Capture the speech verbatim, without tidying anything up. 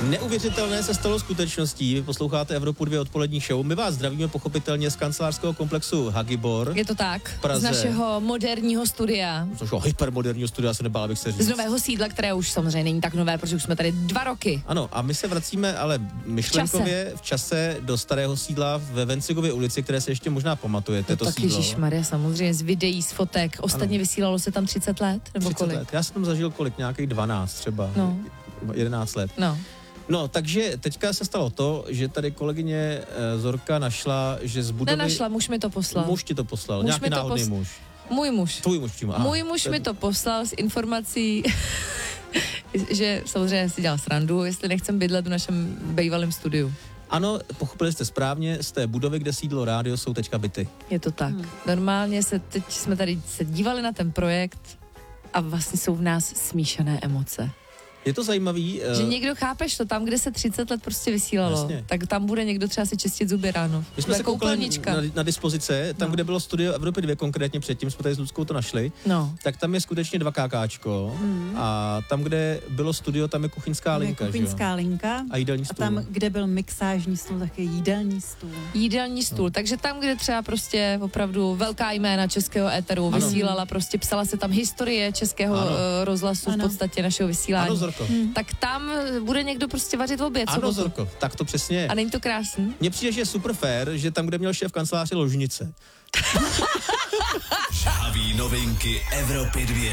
Neuvěřitelné se stalo skutečností. Vy posloucháte Evropu dvě odpolední show. My vás zdravíme pochopitelně z kancelářského komplexu Hagibor. Je to tak. Praze. Z našeho moderního studia. Z našeho hypermoderního studia se nebál, bych se říct. Z nového sídla, které už samozřejmě není tak nové, protože už jsme tady dva roky. Ano, a my se vracíme ale myšlenkově v čase, v čase do starého sídla ve Vencigově ulici, které se ještě možná pamatujete, No to tak sídlo. Ježišmarja, samozřejmě z videí, z fotek. Ostatně ano. Vysílalo se tam třicet let, nebo třicet kolik? let. Já jsem tam zažil kolik, nějakých dvanáct třeba. No. jedenáct let. No. No, takže teďka se stalo to, že tady kolegyně uh, Zorka našla, že z budovy... Nenašla, muž mi to poslal. Muž ti to poslal, Muž nějaký mi to náhodný pos... muž. Můj muž. Tvůj muž přímo. Můj muž mi to poslal s informací, že samozřejmě si dělal srandu, jestli nechcem bydlet v našem bývalém studiu. Ano, pochopili jste správně, z té budovy, kde sídlo rádio, jsou teďka byty. Je to tak. Hmm. Normálně se teď jsme tady se dívali na ten projekt a vlastně jsou v nás smíšené emoce. Je to zajímavý. Že někdo, chápeš to, tam, kde se třicet let prostě vysílalo, Jasně. tak tam bude někdo třeba si čistit zuby ráno. My jsme se koukali na, na dispozice, tam, no. kde bylo studio Evropy dvě konkrétně předtím, jsme tady s Luckou to našli, no. tak tam je skutečně dva kákáčko hmm. a tam, kde bylo studio, tam je kuchyňská tam linka, je kuchyňská že? linka A jídelní stůl. A tam, kde byl mixážní stůl, tak je jídelní stůl. Jídelní stůl, no. Takže tam, kde třeba prostě opravdu velká jména českého éteru ano. vysílala, prostě psala se tam historie českého ano. rozhlasu ano. v podstatě našeho vysílání. Ano, Zorko. Hmm. Tak tam bude někdo prostě vařit oběd. Ano, Zorko, tak to přesně je. A není to krásný? Mně přijde, že je super fér, že tam, kde měl šéf kanceláře ložnice. Žhaví novinky Evropy dvě.